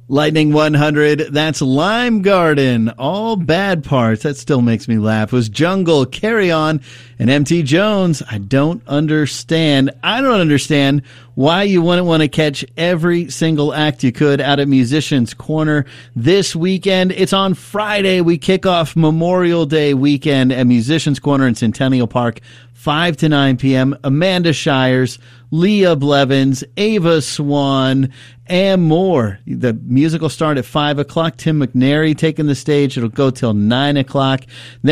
Lightning 100, that's Lime Garden. All bad parts, that still makes me laugh, was Jungle, Carry On, and MT Jones. I don't understand why you wouldn't want to catch every single act you could out at Musicians Corner this weekend. It's on Friday. We kick off Memorial Day weekend at Musicians Corner in Centennial Park, 5 to 9 p.m. Amanda Shires, Leah Blevins, Ava Swan, and more. The music will start at 5 o'clock. Tim McNary taking the stage. It'll go till 9 o'clock. Then